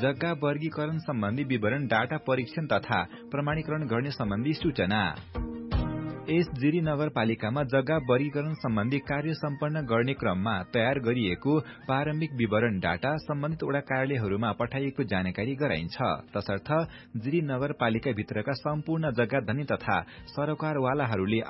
जग्गा वर्गीकरण सम्बन्धी विवरण डाटा परीक्षण तथा प्रमाणीकरण गर्ने सम्बन्धी सूचना। यस जिरी नगरपालिकामा जग्गा वर्गीकरण सम्बन्धी कार्य सम्पन्न गर्ने क्रममा तयार गरिएको प्रारम्भिक विवरण डाटा सम्बन्धित वडा कार्यालयहरूमा पठाइएको जानकारी गराइन्छ। तसर्थ जिरी नगरपालिका भित्रका सम्पूर्ण जग्गा धनी तथा सरोकारवालाहरूले